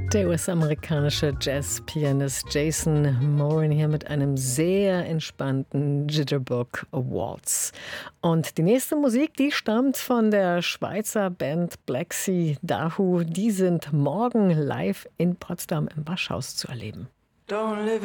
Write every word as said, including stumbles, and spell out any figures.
Der U S-amerikanische Jazzpianist Jason Moran hier mit einem sehr entspannten Jitterbug Waltz. Und die nächste Musik, die stammt von der Schweizer Band Black Sea Dahu. Die sind morgen live in Potsdam im Waschhaus zu erleben. Don't live